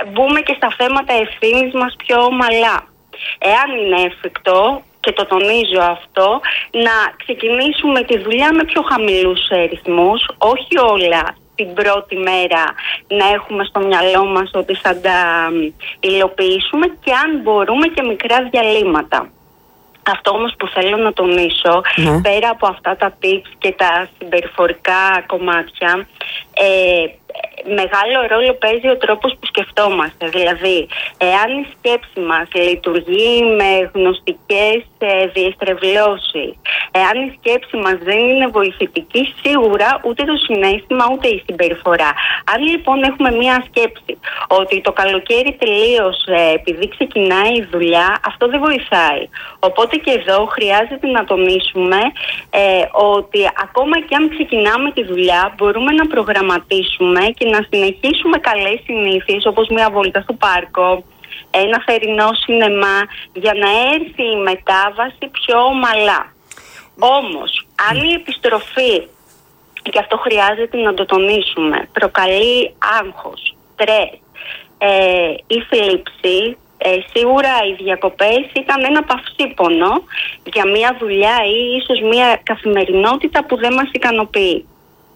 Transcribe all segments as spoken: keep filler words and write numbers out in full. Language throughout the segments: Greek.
μπούμε και στα θέματα ευθύνης μας πιο ομαλά. Εάν είναι εφικτό, και το τονίζω αυτό, να ξεκινήσουμε τη δουλειά με πιο χαμηλούς ρυθμούς, όχι όλα την πρώτη μέρα να έχουμε στο μυαλό μας ότι θα τα υλοποιήσουμε, και αν μπορούμε και μικρά διαλύματα. Αυτό όμως που θέλω να τονίσω, ναι, πέρα από αυτά τα tips και τα συμπεριφορικά κομμάτια, ε, μεγάλο ρόλο παίζει ο τρόπος που σκεφτόμαστε. Δηλαδή, εάν η σκέψη μας λειτουργεί με γνωστικές ε, διεστρεβλώσεις, εάν η σκέψη μας δεν είναι βοηθητική, σίγουρα ούτε το συναίσθημα ούτε η συμπεριφορά. Αν λοιπόν έχουμε μία σκέψη ότι το καλοκαίρι τελείωσε επειδή ξεκινάει η δουλειά, αυτό δεν βοηθάει. Οπότε και εδώ χρειάζεται να τονίσουμε ε, ότι ακόμα και αν ξεκινάμε τη δουλειά, μπορούμε να προγραμματίσουμε και να συνεχίσουμε καλές συνήθειες, όπως μια βόλτα στο πάρκο, ένα θερινό σινεμά, για να έρθει η μετάβαση πιο ομαλά. Όμως, αν η επιστροφή, και αυτό χρειάζεται να το τονίσουμε, προκαλεί άγχος, στρες ε, ή θλίψη, ε, σίγουρα οι διακοπές ήταν ένα παυσίπονο για μια δουλειά ή ίσως μια καθημερινότητα που δεν μας ικανοποιεί.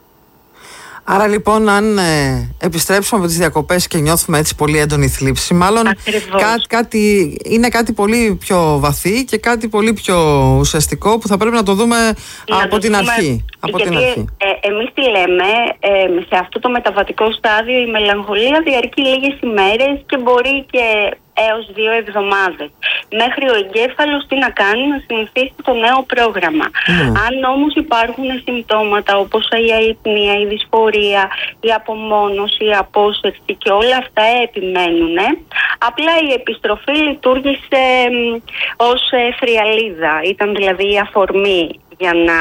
Άρα λοιπόν, αν ε, επιστρέψουμε από τις διακοπές και νιώθουμε έτσι πολύ έντονη θλίψη, μάλλον κά, κάτι, είναι κάτι πολύ πιο βαθύ και κάτι πολύ πιο ουσιαστικό που θα πρέπει να το δούμε να από το την δούμε, αρχή. Από γιατί την αρχή. Ε, εμείς τι λέμε, ε, σε αυτό το μεταβατικό στάδιο η μελαγχολία διαρκεί λίγες ημέρες και μπορεί και έως δύο εβδομάδες. Μέχρι ο εγκέφαλος τι να κάνει, να συνηθίσει το νέο πρόγραμμα. Mm. Αν όμως υπάρχουν συμπτώματα όπως η αϊπνία, η δυσφορία, η απομόνωση, η απόσυρση και όλα αυτά επιμένουν, απλά η επιστροφή λειτουργήσε ως θριαλίδα. Ήταν δηλαδή η αφορμή για να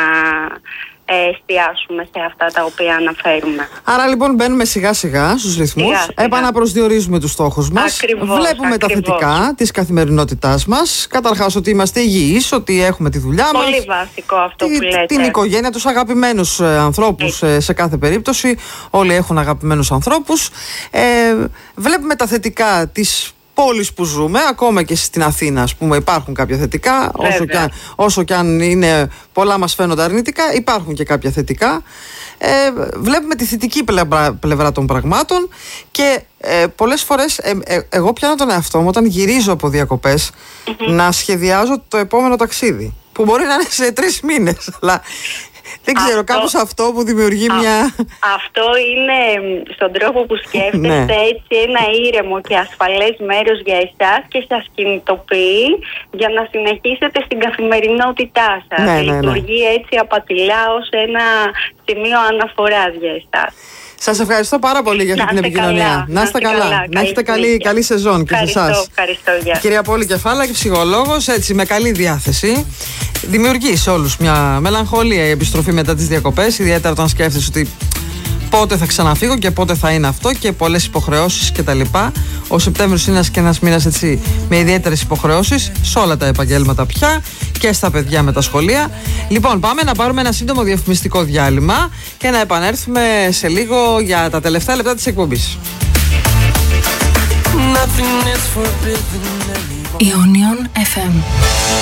εστιάσουμε σε αυτά τα οποία αναφέρουμε. Άρα λοιπόν μπαίνουμε σιγά σιγά στους ρυθμούς, σιγά, σιγά. επαναπροσδιορίζουμε τους στόχους μας, ακριβώς, βλέπουμε ακριβώς. τα θετικά της καθημερινότητάς μας, καταρχάς ότι είμαστε υγιείς, ότι έχουμε τη δουλειά Πολύ μας. Πολύ βασικό αυτό τη, που λέτε. Την οικογένεια, τους αγαπημένους ε, ανθρώπους ε, σε κάθε περίπτωση, όλοι έχουν αγαπημένους ανθρώπους. Ε, βλέπουμε τα θετικά της πόλεις που ζούμε, ακόμα και στην Αθήνα, ας πούμε, υπάρχουν κάποια θετικά. Όσο και, αν, όσο και αν είναι πολλά μας φαίνονται αρνητικά, υπάρχουν και κάποια θετικά. Ε, βλέπουμε τη θετική πλευρά, πλευρά των πραγμάτων και ε, πολλές φορές ε, ε, εγώ πιάνω τον εαυτό μου όταν γυρίζω από διακοπές mm-hmm. να σχεδιάζω το επόμενο ταξίδι, που μπορεί να είναι σε τρεις μήνες, αλλά δεν ξέρω, αυτό, κάπως αυτό που δημιουργεί α, μια... Αυτό είναι στον τρόπο που σκέφτεστε ναι. έτσι ένα ήρεμο και ασφαλές μέρος για εσάς και σας κινητοποιεί για να συνεχίσετε στην καθημερινότητά σας. Ναι, ναι, ναι. Λειτουργεί έτσι απατηλά ως ένα σημείο αναφοράς για εσάς. Σας ευχαριστώ πάρα πολύ για αυτή την επικοινωνία. Καλά, να είστε καλά. καλά. Να έχετε καλή, καλή σεζόν και σε εσάς. Ευχαριστώ, γεια. Κυρία Πόλη Κεφάλα, ψυχολόγος, έτσι με καλή διάθεση. Δημιουργεί σε όλους μια μελαγχολία η επιστροφή μετά τις διακοπές, ιδιαίτερα όταν σκέφτεσαι ότι πότε θα ξαναφύγω και πότε θα είναι αυτό και πολλές υποχρεώσεις κτλ. Ο Σεπτέμβριος είναι ένας και ένας μήνας έτσι με ιδιαίτερες υποχρεώσεις σε όλα τα επαγγέλματα πια και στα παιδιά με τα σχολεία. Λοιπόν, πάμε να πάρουμε ένα σύντομο διαφημιστικό διάλειμμα και να επανέλθουμε σε λίγο για τα τελευταία λεπτά της εκπομπής. Ionion εφ εμ